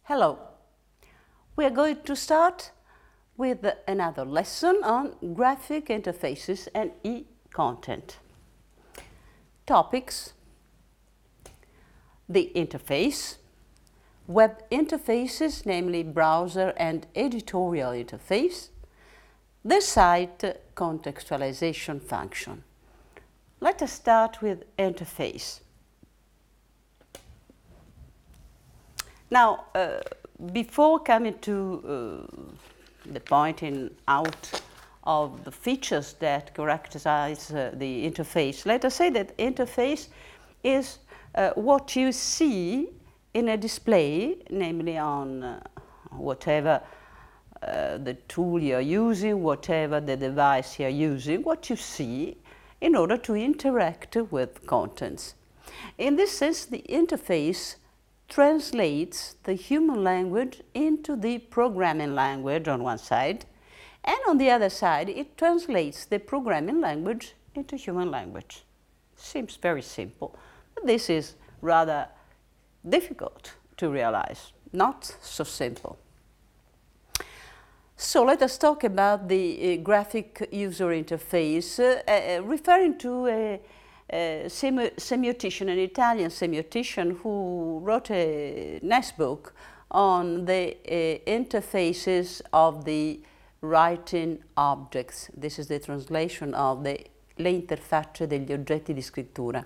Hello. We are going to start with another lesson on graphic interfaces and e-content. Topics: the interface, web interfaces, namely browser and editorial interface, the site contextualization function. Let us start with interface. Now, before coming to the pointing out of the features that characterize the interface, let us say that interface is what you see in a display, namely on whatever the tool you're using, whatever the device you're using, what you see in order to interact with contents. In this sense, the interface translates the human language into the programming language on one side, and on the other side it translates the programming language into human language. Seems very simple, but this is rather difficult to realize, not so simple. So let us talk about the graphic user interface, referring to a semiotician, an Italian semiotician who wrote a nice book on the interfaces of the writing objects. This is the translation of Le interfacce degli oggetti di scrittura.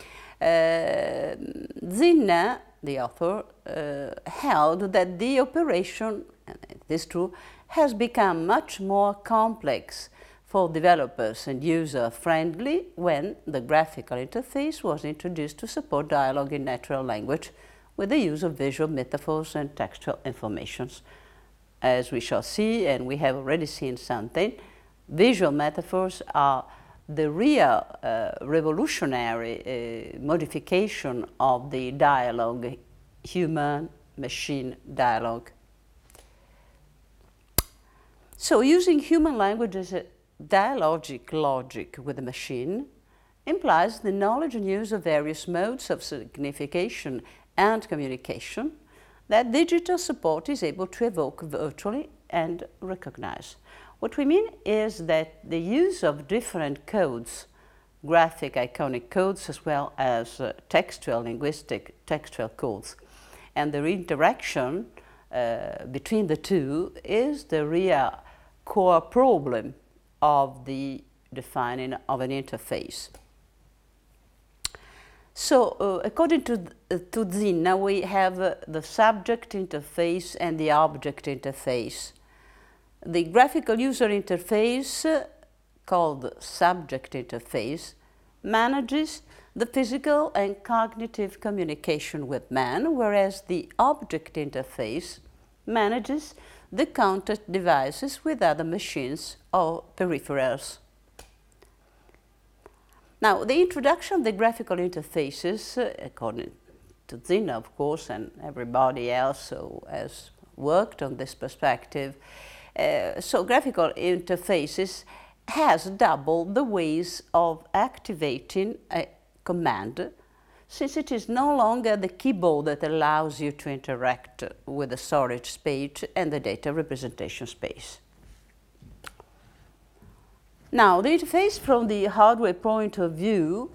Zinner, the author, held that the operation, and it is true, has become much more complex for developers and user-friendly when the graphical interface was introduced to support dialogue in natural language with the use of visual metaphors and textual informations. As we shall see, and we have already seen something, visual metaphors are the real revolutionary modification of the dialogue, human-machine dialogue. So using human language as a dialogic logic with the machine implies the knowledge and use of various modes of signification and communication that digital support is able to evoke virtually and recognize. What we mean is that the use of different codes, graphic iconic codes as well as textual linguistic textual codes, and the interaction between the two is the real core problem of the defining of an interface. So, according to Zinner, we have the subject interface and the object interface. The graphical user interface, called subject interface, manages the physical and cognitive communication with man, whereas the object interface manages the contact devices with other machines or peripherals. Now, the introduction of the graphical interfaces, according to Zinner, of course, and everybody else who has worked on this perspective, so graphical interfaces has doubled the ways of activating a command, since it is no longer the keyboard that allows you to interact with the storage space and the data representation space. Now, the interface from the hardware point of view,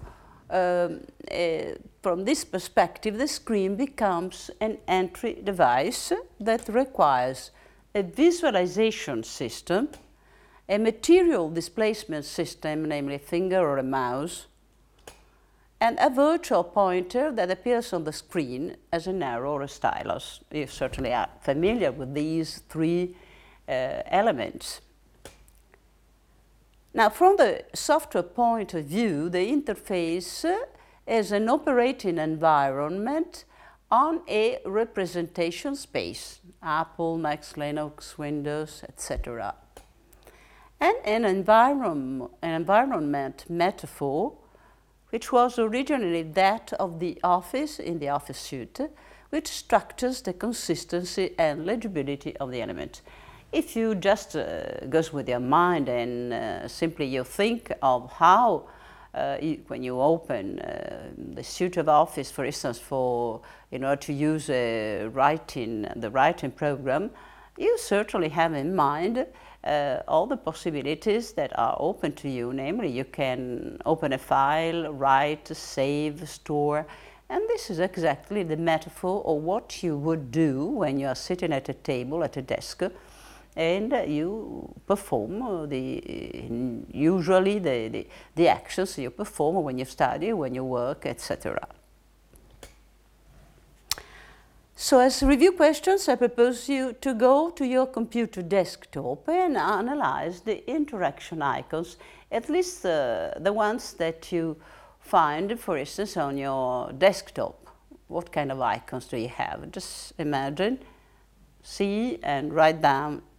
from this perspective, the screen becomes an entry device that requires a visualization system, a material displacement system, namely a finger or a mouse, and a virtual pointer that appears on the screen as an arrow or a stylus. You certainly are familiar with these three elements. Now, from the software point of view, the interface is an operating environment on a representation space, Apple, Mac, Linux, Windows, etc. And an environment metaphor, which was originally that of the Office in the Office suite, which structures the consistency and legibility of the element. If you just goes with your mind and simply you think of how when you open the suite of Office, for instance, in order to use the writing program, you certainly have in mind all the possibilities that are open to you. Namely, you can open a file, write, save, store, and this is exactly the metaphor of what you would do when you are sitting at a table, at a desk, and you perform usually the actions you perform when you study, when you work, etc. So as review questions, I propose you to go to your computer desktop and analyze the interaction icons, at least the ones that you find, for instance, on your desktop. What kind of icons do you have? Just imagine, see and write down